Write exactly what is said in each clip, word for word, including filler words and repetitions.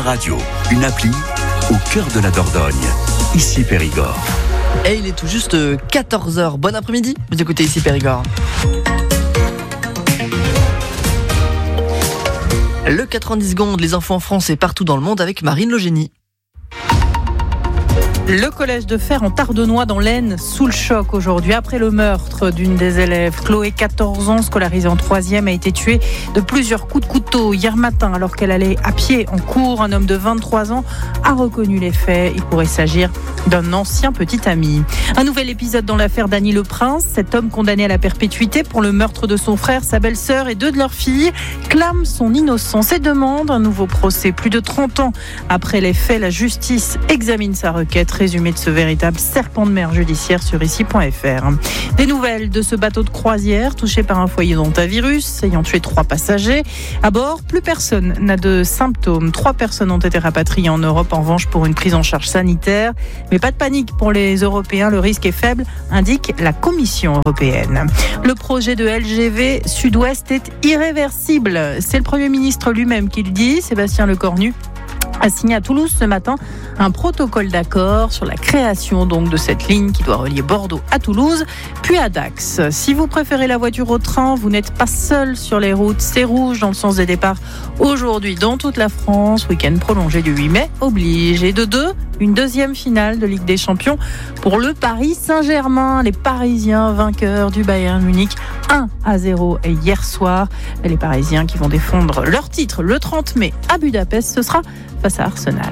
Radio, une appli au cœur de la Dordogne, ici Périgord. Et il est tout juste quatorze heures. Bon après-midi, vous écoutez ici Périgord. Le quatre-vingt-dix secondes, les infos en France et partout dans le monde avec Marine Logénie. Le collège de Fer en Tardenois dans l'Aisne sous le choc aujourd'hui. Après le meurtre d'une des élèves, Chloé, quatorze ans, scolarisée en troisième, a été tuée de plusieurs coups de couteau hier matin alors qu'elle allait à pied en cours. Un homme de vingt-trois ans a reconnu les faits. Il pourrait s'agir d'un ancien petit ami. Un nouvel épisode dans l'affaire Dany Le Prince. Cet homme condamné à la perpétuité pour le meurtre de son frère, sa belle-sœur et deux de leurs filles clame son innocence et demande un nouveau procès. Plus de trente ans après les faits, la justice examine sa requête. Résumé de ce véritable serpent de mer judiciaire sur ici point f r. Des nouvelles de ce bateau de croisière touché par un foyer d'hantavirus ayant tué trois passagers. À bord, plus personne n'a de symptômes. Trois personnes ont été rapatriées en Europe en revanche pour une prise en charge sanitaire. Mais pas de panique pour les Européens, le risque est faible, indique la Commission européenne. Le projet de L G V Sud-Ouest est irréversible. C'est le Premier ministre lui-même qui le dit, Sébastien Lecornu a signé à Toulouse ce matin un protocole d'accord sur la création donc de cette ligne qui doit relier Bordeaux à Toulouse, puis à Dax. Si vous préférez la voiture au train, vous n'êtes pas seul sur les routes. C'est rouge dans le sens des départs aujourd'hui dans toute la France. Week-end prolongé du huit mai oblige. Et de deux, une deuxième finale de Ligue des Champions pour le Paris Saint-Germain. Les Parisiens vainqueurs du Bayern Munich un à zéro hier soir. Et les Parisiens qui vont défendre leur titre le trente mai à Budapest, ce sera face à Arsenal.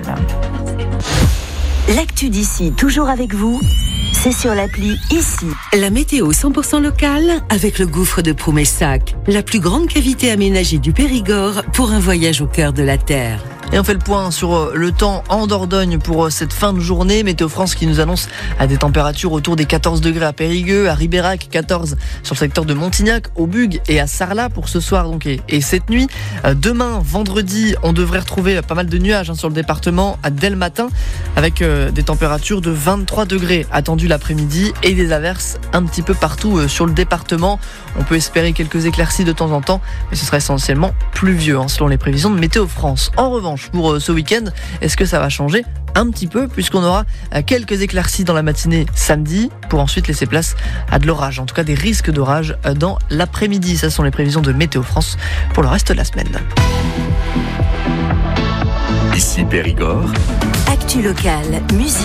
L'actu d'ici, toujours avec vous, c'est sur l'appli Ici. La météo cent pour cent locale avec le gouffre de Promessac, la plus grande cavité aménagée du Périgord pour un voyage au cœur de la Terre. Et on fait le point sur le temps en Dordogne pour cette fin de journée. Météo France qui nous annonce à des températures autour des quatorze degrés à Périgueux, à Ribérac, quatorze sur le secteur de Montignac, au Bugue et à Sarlat pour ce soir donc et, et cette nuit. Demain, vendredi, on devrait retrouver pas mal de nuages hein, sur le département dès le matin avec euh, des températures de vingt-trois degrés attendues l'après-midi et des averses un petit peu partout euh, sur le département. On peut espérer quelques éclaircies de temps en temps, mais ce sera essentiellement pluvieux hein, selon les prévisions de Météo France. En revanche, pour ce week-end, est-ce que ça va changer un petit peu puisqu'on aura quelques éclaircies dans la matinée samedi pour ensuite laisser place à de l'orage, en tout cas des risques d'orage dans l'après-midi. Ça sont les prévisions de Météo France pour le reste de la semaine. Ici Périgord. Actu locale, musique.